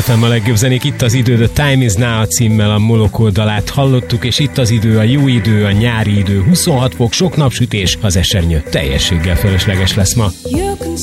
FM a legjobb zenék, itt az idő, The Time Is Now címmel a Molokó dalát hallottuk, és itt az idő, a jó idő, a nyári idő, 26 fok, sok napsütés, az esernyő teljességgel fölösleges lesz ma.